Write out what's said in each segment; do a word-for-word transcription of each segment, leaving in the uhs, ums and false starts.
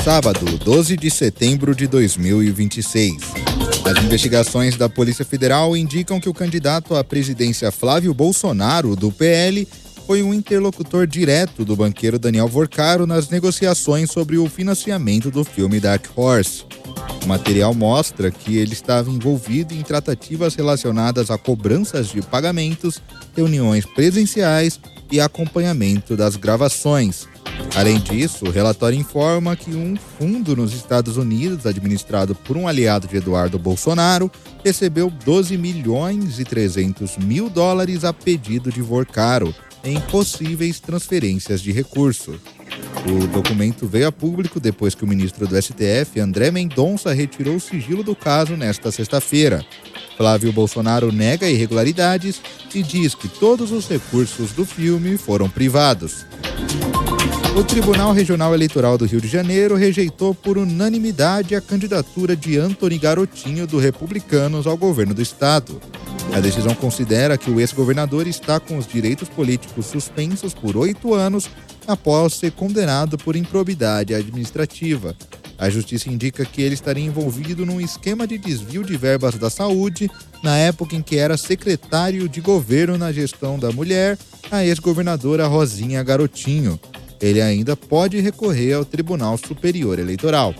sábado, doze de setembro de dois mil e vinte e seis. As investigações da Polícia Federal indicam que o candidato à presidência Flávio Bolsonaro, do P L, foi um interlocutor direto do banqueiro Daniel Vorcaro nas negociações sobre o financiamento do filme Dark Horse. O material mostra que ele estava envolvido em tratativas relacionadas a cobranças de pagamentos, reuniões presenciais e acompanhamento das gravações. Além disso, o relatório informa que um fundo nos Estados Unidos, administrado por um aliado de Eduardo Bolsonaro, recebeu doze milhões e trezentos mil dólares a pedido de Vorcaro em possíveis transferências de recursos. O documento veio a público depois que o ministro do S T F, André Mendonça, retirou o sigilo do caso nesta sexta-feira. Flávio Bolsonaro nega irregularidades e diz que todos os recursos do filme foram privados. O Tribunal Regional Eleitoral do Rio de Janeiro rejeitou por unanimidade a candidatura de Antony Garotinho, do Republicanos, ao governo do estado. A decisão considera que o ex-governador está com os direitos políticos suspensos por oito anos após ser condenado por improbidade administrativa. A justiça indica que ele estaria envolvido num esquema de desvio de verbas da saúde na época em que era secretário de governo na gestão da mulher, a ex-governadora Rosinha Garotinho. Ele ainda pode recorrer ao Tribunal Superior Eleitoral.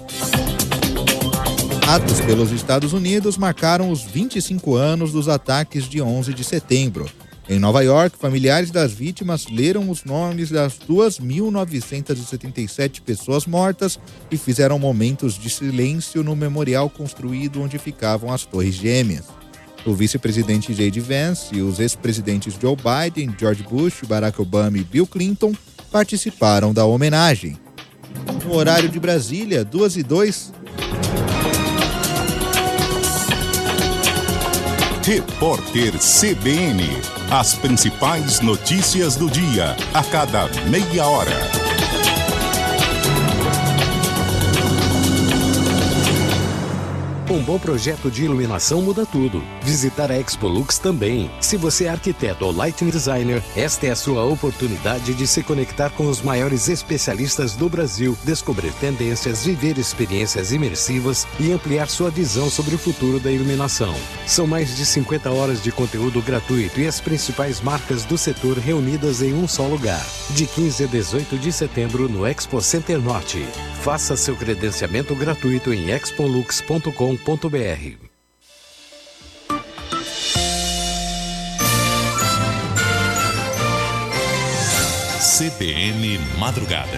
Atos pelos Estados Unidos marcaram os vinte e cinco anos dos ataques de onze de setembro. Em Nova York, familiares das vítimas leram os nomes das duas mil novecentas e setenta e sete pessoas mortas e fizeram momentos de silêncio no memorial construído onde ficavam as Torres Gêmeas. O vice-presidente J D Vance e os ex-presidentes Joe Biden, George Bush, Barack Obama e Bill Clinton participaram da homenagem. No horário de Brasília, duas e dois. Repórter C B N. As principais notícias do dia, a cada meia hora. Um bom projeto de iluminação muda tudo. Visitar a Expolux também. Se você é arquiteto ou lighting designer, esta é a sua oportunidade de se conectar com os maiores especialistas do Brasil, descobrir tendências, viver experiências imersivas e ampliar sua visão sobre o futuro da iluminação. São mais de cinquenta horas de conteúdo gratuito e as principais marcas do setor reunidas em um só lugar. De quinze a dezoito de setembro no Expo Center Norte. Faça seu credenciamento gratuito em expolux ponto com ponto br. C B N Madrugada.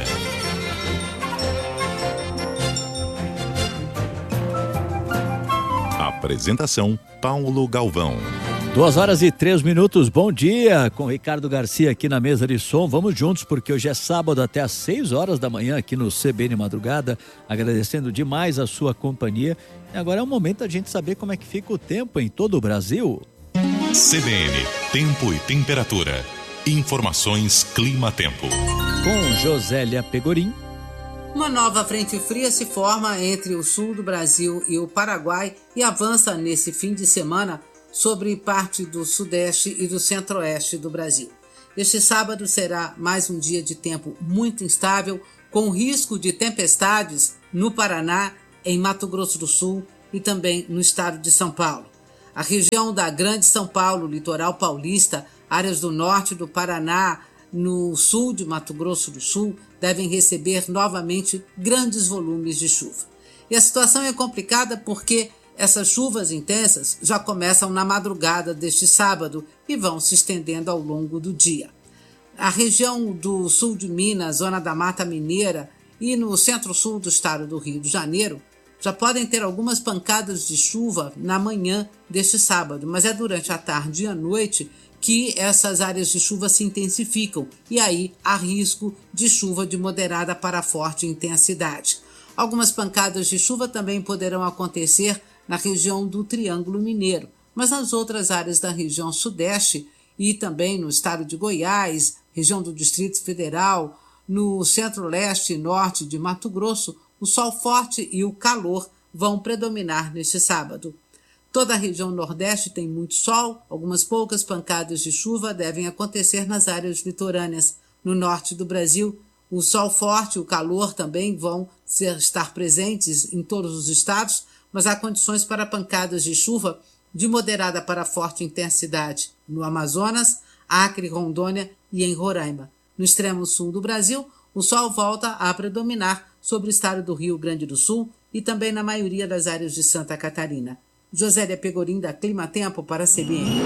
Apresentação Paulo Galvão. Duas horas e três minutos, bom dia, com Ricardo Garcia aqui na mesa de som. Vamos juntos porque hoje é sábado até às seis horas da manhã aqui no C B N Madrugada, agradecendo demais a sua companhia. E agora é o momento da gente saber como é que fica o tempo em todo o Brasil. C B N, tempo e temperatura. Informações Clima-Tempo. Com Josélia Pegorim. Uma nova frente fria se forma entre o sul do Brasil e o Paraguai e avança nesse fim de semana sobre parte do sudeste e do centro-oeste do Brasil. Este sábado será mais um dia de tempo muito instável, com risco de tempestades no Paraná, em Mato Grosso do Sul e também no estado de São Paulo. A região da Grande São Paulo, litoral paulista, áreas do norte do Paraná, no sul de Mato Grosso do Sul, devem receber novamente grandes volumes de chuva. E a situação é complicada porque essas chuvas intensas já começam na madrugada deste sábado e vão se estendendo ao longo do dia. A região do sul de Minas, zona da Mata Mineira e no centro-sul do estado do Rio de Janeiro já podem ter algumas pancadas de chuva na manhã deste sábado, mas é durante a tarde e a noite que essas áreas de chuva se intensificam e aí há risco de chuva de moderada para forte intensidade. Algumas pancadas de chuva também poderão acontecer na região do Triângulo Mineiro, mas nas outras áreas da região sudeste e também no estado de Goiás, região do Distrito Federal, no centro-leste e norte de Mato Grosso, o sol forte e o calor vão predominar neste sábado. Toda a região nordeste tem muito sol, algumas poucas pancadas de chuva devem acontecer nas áreas litorâneas. No norte do Brasil, O sol forte e o calor também vão ser, estar presentes em todos os estados, mas há condições para pancadas de chuva de moderada para forte intensidade no Amazonas, Acre, Rondônia e em Roraima. No extremo sul do Brasil, o sol volta a predominar sobre o estado do Rio Grande do Sul e também na maioria das áreas de Santa Catarina. Josélia Pegorim, da Clima Tempo, para a C B N.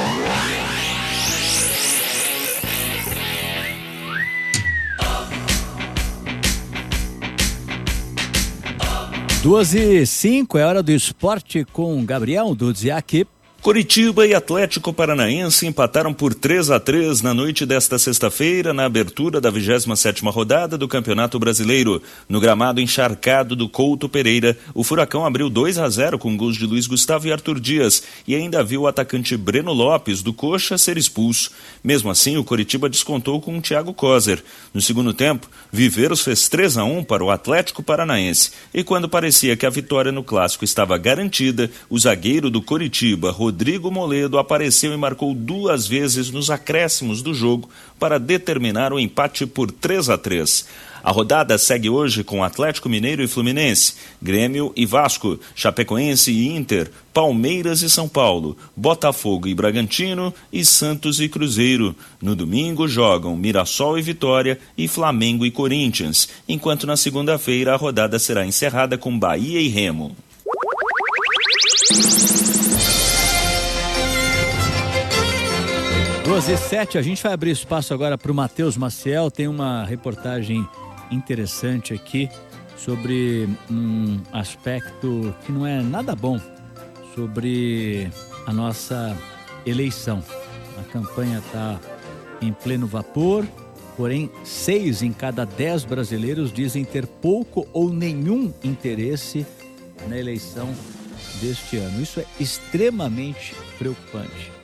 Duas e cinco, é hora do esporte com Gabriel Dudziak. Coritiba e Atlético Paranaense empataram por três a três na noite desta sexta-feira, na abertura da vigésima sétima rodada do Campeonato Brasileiro. No gramado encharcado do Couto Pereira, o Furacão abriu dois a zero com gols de Luiz Gustavo e Arthur Dias e ainda viu o atacante Breno Lopes, do Coxa, ser expulso. Mesmo assim, o Coritiba descontou com o Thiago Kozer. No segundo tempo, Viveiros fez três a um para o Atlético Paranaense e quando parecia que a vitória no clássico estava garantida, o zagueiro do Coritiba, Rodrigo Rodrigo Moledo, apareceu e marcou duas vezes nos acréscimos do jogo para determinar o empate por três a três. A rodada segue hoje com Atlético Mineiro e Fluminense, Grêmio e Vasco, Chapecoense e Inter, Palmeiras e São Paulo, Botafogo e Bragantino e Santos e Cruzeiro. No domingo jogam Mirassol e Vitória e Flamengo e Corinthians, enquanto na segunda-feira a rodada será encerrada com Bahia e Remo. duas e sete, a gente vai abrir espaço agora para o Matheus Maciel. Tem uma reportagem interessante aqui sobre um aspecto que não é nada bom sobre a nossa eleição. A campanha está em pleno vapor, porém seis em cada dez brasileiros dizem ter pouco ou nenhum interesse na eleição deste ano. Isso é extremamente preocupante.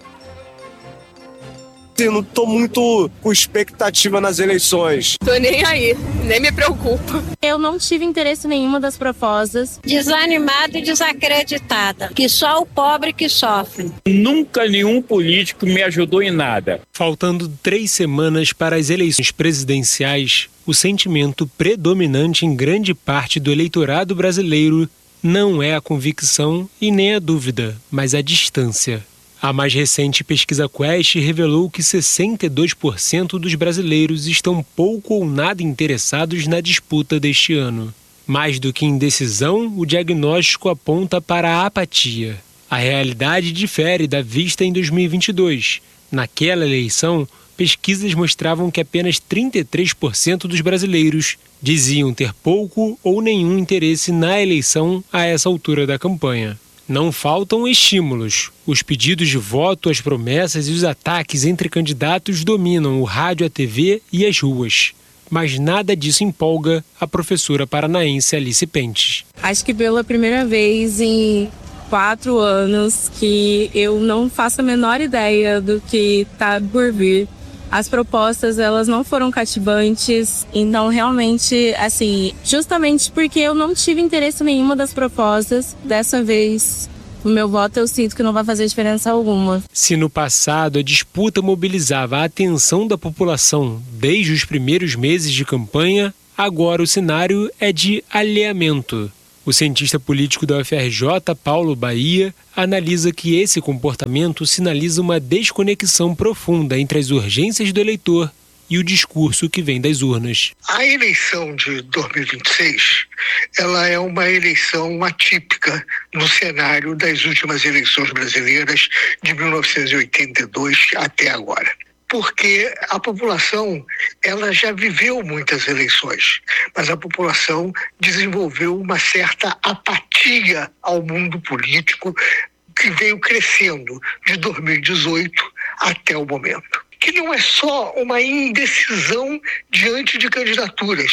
Não tô muito com expectativa nas eleições. Tô nem aí, nem me preocupa. Eu não tive interesse em nenhuma das propostas. Desanimada e desacreditada, que só o pobre que sofre. Nunca nenhum político me ajudou em nada. Faltando três semanas para as eleições presidenciais, o sentimento predominante em grande parte do eleitorado brasileiro não é a convicção e nem a dúvida, mas a distância. A mais recente pesquisa Quest revelou que sessenta e dois por cento dos brasileiros estão pouco ou nada interessados na disputa deste ano. Mais do que indecisão, o diagnóstico aponta para a apatia. A realidade difere da vista em dois mil e vinte e dois. Naquela eleição, pesquisas mostravam que apenas trinta e três por cento dos brasileiros diziam ter pouco ou nenhum interesse na eleição a essa altura da campanha. Não faltam estímulos. Os pedidos de voto, as promessas e os ataques entre candidatos dominam o rádio, a T V e as ruas. Mas nada disso empolga a professora paranaense Alice Pentes. Acho que pela primeira vez em quatro anos que eu não faço a menor ideia do que está por vir. As propostas, elas não foram cativantes, então realmente, assim, justamente porque eu não tive interesse em nenhuma das propostas, dessa vez, o meu voto eu sinto que não vai fazer diferença alguma. Se no passado a disputa mobilizava a atenção da população desde os primeiros meses de campanha, agora o cenário é de alheamento. O cientista político da U F R J, Paulo Bahia, analisa que esse comportamento sinaliza uma desconexão profunda entre as urgências do eleitor e o discurso que vem das urnas. A eleição de dois mil e vinte e seis, ela é uma eleição atípica no cenário das últimas eleições brasileiras de mil novecentos e oitenta e dois até agora. Porque a população, ela já viveu muitas eleições, mas a população desenvolveu uma certa apatia ao mundo político que veio crescendo de dois mil e dezoito até o momento. Que não é só uma indecisão diante de candidaturas,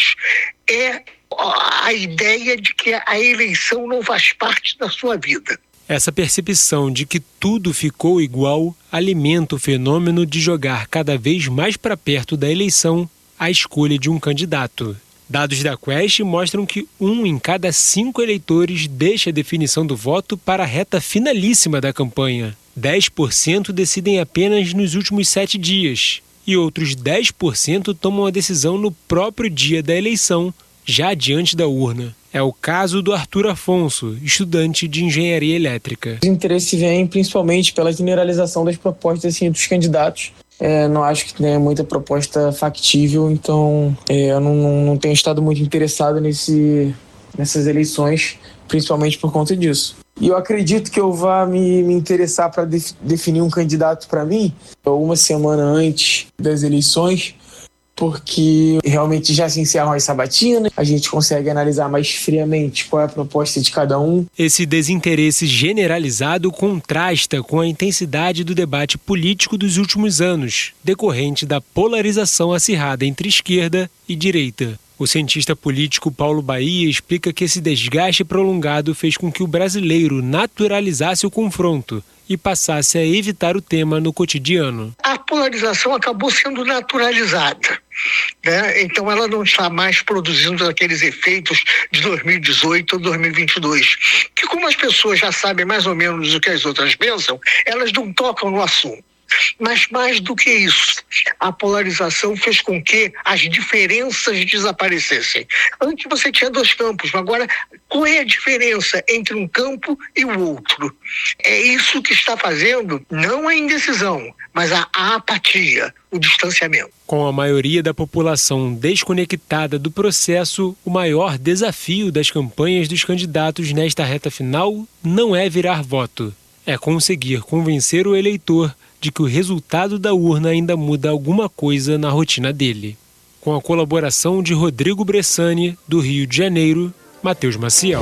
é a ideia de que a eleição não faz parte da sua vida. Essa percepção de que tudo ficou igual alimenta o fenômeno de jogar cada vez mais para perto da eleição a escolha de um candidato. Dados da Quest mostram que um em cada cinco eleitores deixa a definição do voto para a reta finalíssima da campanha. dez por cento decidem apenas nos últimos sete dias e outros dez por cento tomam a decisão no próprio dia da eleição, já diante da urna. É o caso do Arthur Afonso, estudante de engenharia elétrica. O interesse vem principalmente pela generalização das propostas assim, dos candidatos. É, não acho que tenha muita proposta factível, então é, eu não, não tenho estado muito interessado nesse, nessas eleições, principalmente por conta disso. E eu acredito que eu vá me, me interessar para def, definir um candidato para mim uma semana antes das eleições, porque realmente já se encerram as sabatinas, a gente consegue analisar mais friamente qual é a proposta de cada um. Esse desinteresse generalizado contrasta com a intensidade do debate político dos últimos anos, decorrente da polarização acirrada entre esquerda e direita. O cientista político Paulo Bahia explica que esse desgaste prolongado fez com que o brasileiro naturalizasse o confronto e passasse a evitar o tema no cotidiano. A polarização acabou sendo naturalizada, né? Então ela não está mais produzindo aqueles efeitos de dois mil e dezoito ou dois mil e vinte e dois, que como as pessoas já sabem mais ou menos o que as outras pensam, elas não tocam no assunto. Mas mais do que isso, a polarização fez com que as diferenças desaparecessem. Antes você tinha dois campos, mas agora qual é a diferença entre um campo e o outro? É isso que está fazendo não a indecisão, mas a apatia, o distanciamento. Com a maioria da população desconectada do processo, o maior desafio das campanhas dos candidatos nesta reta final não é virar voto, é conseguir convencer o eleitor de que o resultado da urna ainda muda alguma coisa na rotina dele. Com a colaboração de Rodrigo Bressani, do Rio de Janeiro, Matheus Maciel.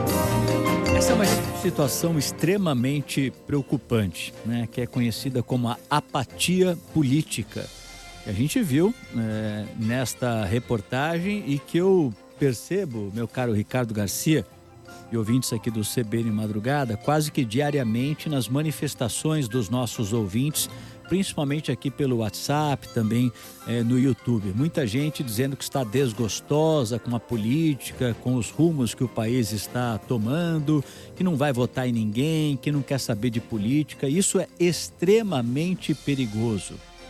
Essa é uma situação extremamente preocupante, né, que é conhecida como a apatia política. Que a gente viu é, nesta reportagem e que eu percebo, meu caro Ricardo Garcia, e ouvintes aqui do C B N Madrugada, quase que diariamente nas manifestações dos nossos ouvintes, principalmente aqui pelo WhatsApp, também é, no YouTube. Muita gente dizendo que está desgostosa com a política, com os rumos que o país está tomando, que não vai votar em ninguém, que não quer saber de política. Isso é extremamente perigoso.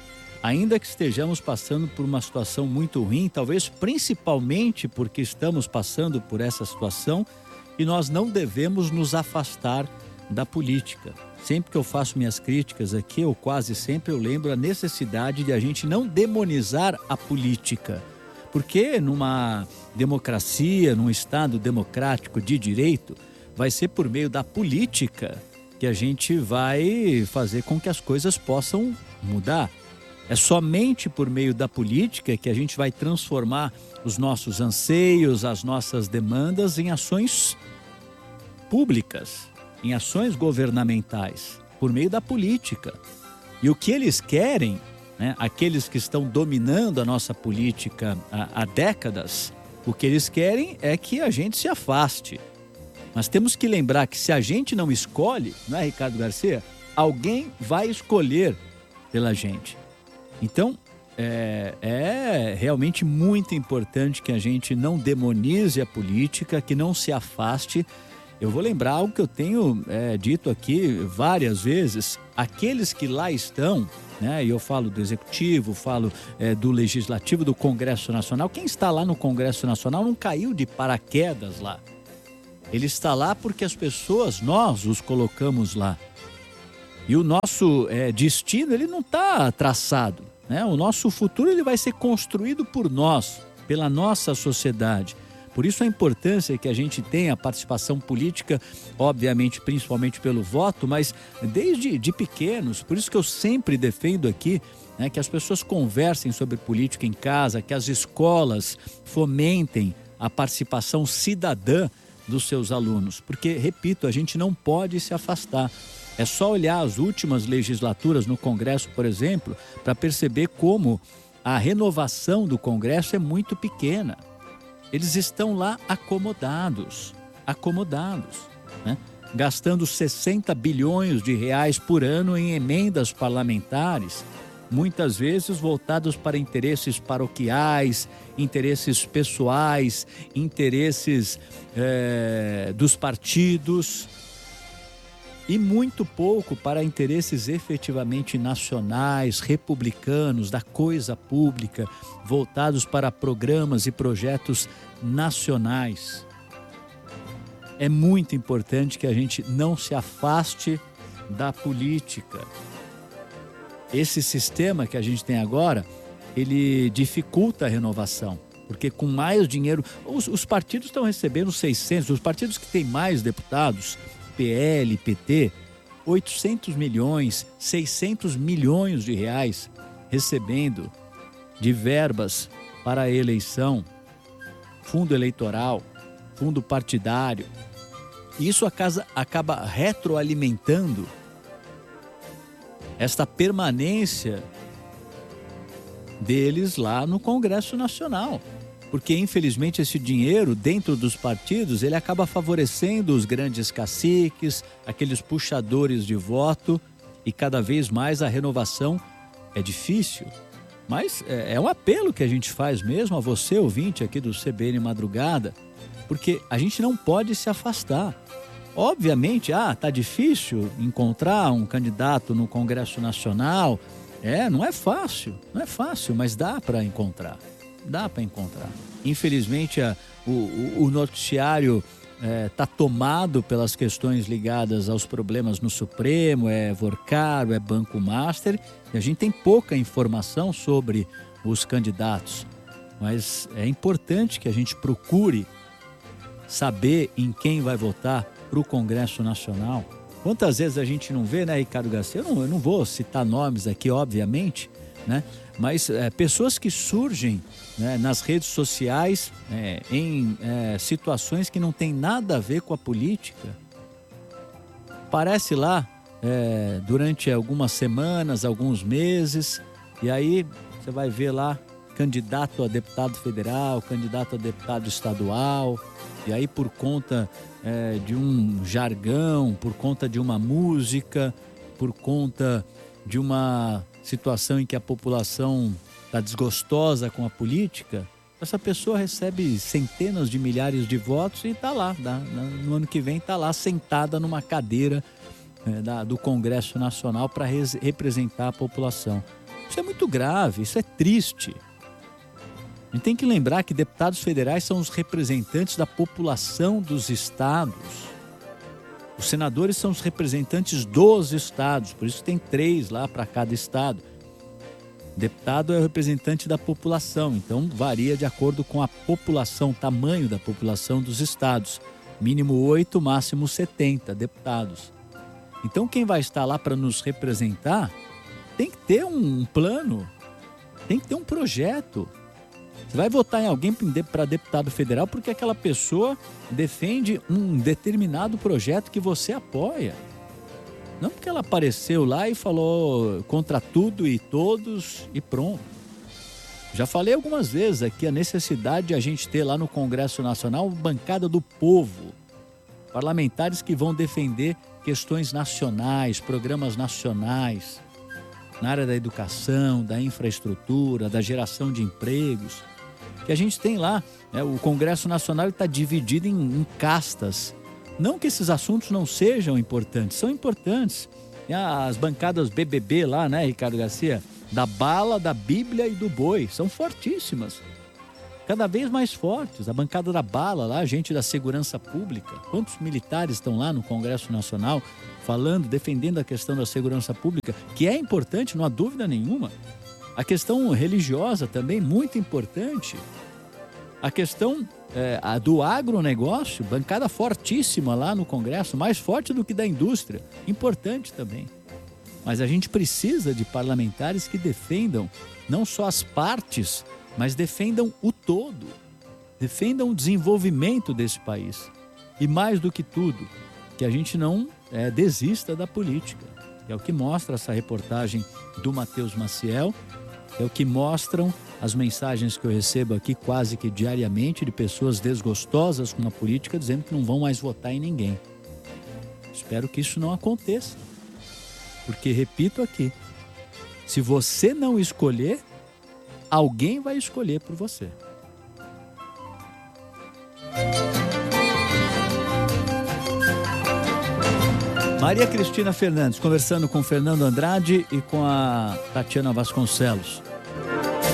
Ainda que estejamos passando por uma situação muito ruim, talvez principalmente porque estamos passando por essa situação, e nós não devemos nos afastar da política. Sempre que eu faço minhas críticas aqui, ou quase sempre, eu lembro a necessidade de a gente não demonizar a política. Porque numa democracia, num Estado democrático de direito, vai ser por meio da política que a gente vai fazer com que as coisas possam mudar. É somente por meio da política que a gente vai transformar os nossos anseios, as nossas demandas em ações públicas, em ações governamentais, por meio da política. E o que eles querem, né, aqueles que estão dominando a nossa política há, há décadas, o que eles querem é que a gente se afaste. Mas temos que lembrar que se a gente não escolhe, não é, Ricardo Garcia? Alguém vai escolher pela gente. Então, é, é realmente muito importante que a gente não demonize a política, que não se afaste. Eu vou lembrar algo que eu tenho é, dito aqui várias vezes. Aqueles que lá estão, né, e eu falo do Executivo, falo é, do Legislativo, do Congresso Nacional. Quem está lá no Congresso Nacional não caiu de paraquedas lá. Ele está lá porque as pessoas, nós os colocamos lá. E o nosso é, destino, ele não está traçado, né? O nosso futuro, ele vai ser construído por nós, pela nossa sociedade. Por isso a importância que a gente tenha a participação política, obviamente, principalmente pelo voto, mas desde de pequenos. Por isso que eu sempre defendo aqui, né, que as pessoas conversem sobre política em casa, que as escolas fomentem a participação cidadã dos seus alunos. Porque, repito, a gente não pode se afastar. É só olhar as últimas legislaturas no Congresso, por exemplo, para perceber como a renovação do Congresso é muito pequena. Eles estão lá acomodados, acomodados, né? Gastando sessenta bilhões de reais por ano em emendas parlamentares, muitas vezes voltados para interesses paroquiais, interesses pessoais, interesses é, dos partidos. e muito pouco para interesses efetivamente nacionais, republicanos, da coisa pública, voltados para programas e projetos nacionais. É muito importante que a gente não se afaste da política. Esse sistema que a gente tem agora, ele dificulta a renovação, porque com mais dinheiro, os, os partidos estão recebendo seiscentos, os partidos que têm mais deputados, P L, P T, oitocentos milhões, seiscentos milhões de reais recebendo de verbas para a eleição, fundo eleitoral, fundo partidário. Isso acaba retroalimentando esta permanência deles lá no Congresso Nacional. Porque, infelizmente, esse dinheiro dentro dos partidos, ele acaba favorecendo os grandes caciques, aqueles puxadores de voto, e cada vez mais a renovação é difícil. Mas é, é um apelo que a gente faz mesmo a você, ouvinte aqui do C B N Madrugada, porque a gente não pode se afastar. Obviamente, ah, tá difícil encontrar um candidato no Congresso Nacional. É, não é fácil, não é fácil, mas dá para encontrar. Dá para encontrar. Infelizmente, a, o, o noticiário está é, tomado pelas questões ligadas aos problemas no Supremo, é Vorcaro, é Banco Master, e a gente tem pouca informação sobre os candidatos. Mas é importante que a gente procure saber em quem vai votar para o Congresso Nacional. Quantas vezes a gente não vê, né, Ricardo Garcia? Eu não, eu não vou citar nomes aqui, obviamente, né? Mas é, pessoas que surgem, né, nas redes sociais é, em é, situações que não tem nada a ver com a política. Aparece lá é, durante algumas semanas, alguns meses, e aí você vai ver lá candidato a deputado federal, candidato a deputado estadual, e aí por conta é, de um jargão, por conta de uma música, por conta de uma situação em que a população está desgostosa com a política, essa pessoa recebe centenas de milhares de votos e está lá, tá, no ano que vem está lá sentada numa cadeira é, da, do Congresso Nacional para representar a população. Isso é muito grave, isso é triste. A gente tem que lembrar que deputados federais são os representantes da população dos estados. Os senadores são os representantes dos estados, por isso tem três lá para cada estado. Deputado é o representante da população, então varia de acordo com a população, o tamanho da população dos estados. Mínimo oito, máximo setenta deputados. Então quem vai estar lá para nos representar tem que ter um plano, tem que ter um projeto. Você vai votar em alguém para deputado federal porque aquela pessoa defende um determinado projeto que você apoia. Não porque ela apareceu lá e falou contra tudo e todos e pronto. Já falei algumas vezes aqui a necessidade de a gente ter lá no Congresso Nacional uma bancada do povo. Parlamentares que vão defender questões nacionais, programas nacionais, na área da educação, da infraestrutura, da geração de empregos. Que a gente tem lá, né, o Congresso Nacional está dividido em, em castas. Não que esses assuntos não sejam importantes, são importantes. As bancadas B B B lá, né, Ricardo Garcia? Da bala, da Bíblia e do boi, são fortíssimas. Cada vez mais fortes. A bancada da bala lá, gente da segurança pública. Quantos militares estão lá no Congresso Nacional falando, defendendo a questão da segurança pública, que é importante, não há dúvida nenhuma. A questão religiosa também, muito importante. A questão é, a do agronegócio, bancada fortíssima lá no Congresso, mais forte do que da indústria, importante também. Mas a gente precisa de parlamentares que defendam não só as partes, mas defendam o todo, defendam o desenvolvimento desse país. E mais do que tudo, que a gente não é, desista da política. É o que mostra essa reportagem do Matheus Maciel, é o que mostram as mensagens que eu recebo aqui quase que diariamente de pessoas desgostosas com a política, dizendo que não vão mais votar em ninguém. Espero que isso não aconteça. Porque, repito aqui, se você não escolher, alguém vai escolher por você. Maria Cristina Fernandes, conversando com Fernando Andrade e com a Tatiana Vasconcelos.